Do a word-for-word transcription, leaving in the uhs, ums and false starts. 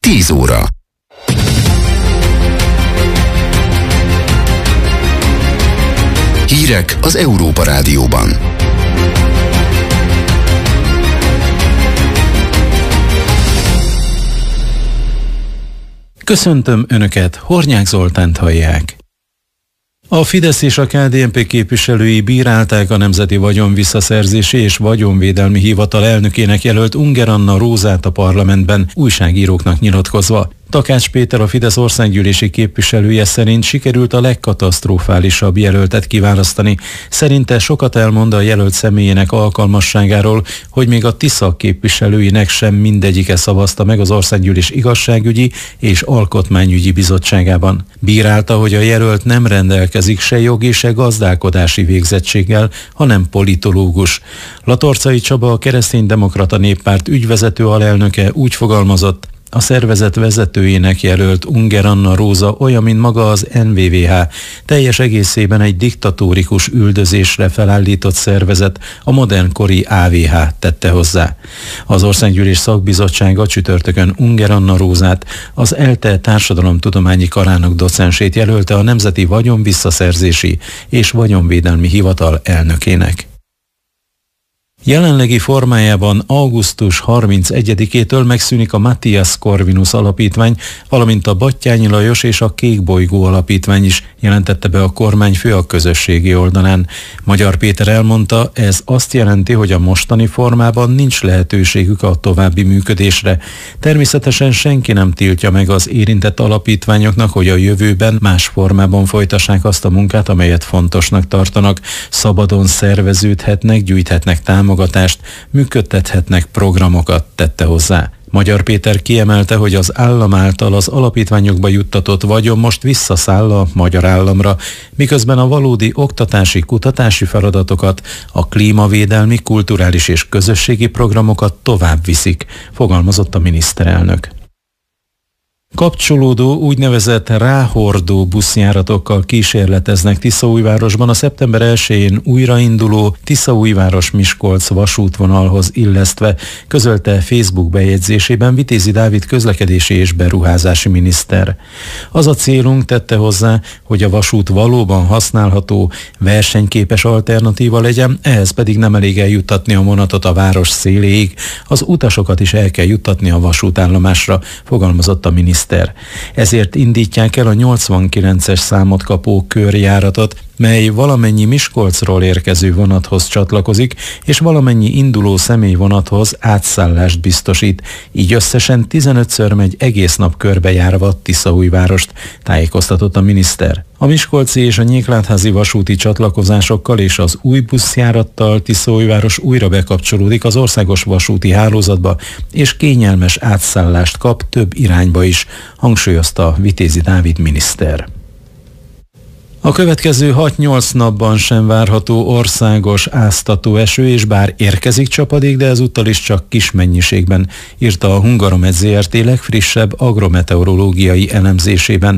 tíz óra. Hírek az Európa Rádióban. Köszöntöm Önöket, Hornyák Zoltánt hallják. A Fidesz és a ká dé en pé képviselői bírálták a Nemzeti Vagyonvisszaszerzési és Vagyonvédelmi Hivatal elnökének jelölt Unger Anna Rózát a parlamentben, újságíróknak nyilatkozva. Takács Péter, a Fidesz országgyűlési képviselője szerint sikerült a legkatasztrofálisabb jelöltet kiválasztani. Szerinte sokat elmond a jelölt személyének alkalmasságáról, hogy még a Tisza képviselőinek sem mindegyike szavazta meg az Országgyűlés Igazságügyi és Alkotmányügyi Bizottságában. Bírálta, hogy a jelölt nem rendelkezik se jogi, se gazdálkodási végzettséggel, hanem politológus. Latorcai Csaba, a Kereszténydemokrata Néppárt ügyvezető alelnöke úgy fogalmazott: a szervezet vezetőjének jelölt Unger Anna Róza olyan, mint maga az en vé vé há, teljes egészében egy diktatórikus üldözésre felállított szervezet, a modernkori á vé há, tette hozzá. Az Országgyűlés Szakbizottsága csütörtökön Unger Anna Rózát, az ELTE Társadalomtudományi Karának docensét jelölte a Nemzeti Vagyonvisszaszerzési és Vagyonvédelmi Hivatal elnökének. Jelenlegi formájában augusztus harmincegyedikétől megszűnik a Matthias Corvinus alapítvány, valamint a Batthyány Lajos és a Kék Bolygó alapítvány is, jelentette be a kormányfő a közösségi oldalán. Magyar Péter elmondta, ez azt jelenti, hogy a mostani formában nincs lehetőségük a további működésre. Természetesen senki nem tiltja meg az érintett alapítványoknak, hogy a jövőben más formában folytassák azt a munkát, amelyet fontosnak tartanak. Szabadon szerveződhetnek, gyűjthetnek támogatást, támogatást, működtethetnek programokat, tette hozzá. Magyar Péter kiemelte, hogy az állam által az alapítványokba juttatott vagyon most visszaszáll a magyar államra, miközben a valódi oktatási, kutatási feladatokat, a klímavédelmi, kulturális és közösségi programokat tovább viszik, fogalmazott a miniszterelnök. Kapcsolódó úgynevezett ráhordó buszjáratokkal kísérleteznek Tiszaújvárosban a szeptember elsején újrainduló Tiszaújváros-Miskolc vasútvonalhoz illesztve, közölte Facebook bejegyzésében Vitézi Dávid közlekedési és beruházási miniszter. Az a célunk, tette hozzá, hogy a vasút valóban használható, versenyképes alternatíva legyen, ehhez pedig nem elég eljuttatni a vonatot a város széléig, az utasokat is el kell juttatni a vasútállomásra, fogalmazott a miniszter. Ezért indítják el a nyolcvankilences számot kapó körjáratot, mely valamennyi Miskolcról érkező vonathoz csatlakozik, és valamennyi induló személyvonathoz átszállást biztosít. Így összesen tizenötször megy egész nap körbejárva Tiszaújvárost, tájékoztatott a miniszter. A miskolci és a nyéklátházi vasúti csatlakozásokkal és az új buszjárattal Tiszaújváros újra bekapcsolódik az országos vasúti hálózatba, és kényelmes átszállást kap több irányba is, hangsúlyozta Vitézi Dávid miniszter. A következő hat-nyolc napban sem várható országos áztató eső, és bár érkezik csapadék, de ezúttal is csak kis mennyiségben, írta a Hungaromet zé er té legfrissebb agrometeorológiai elemzésében.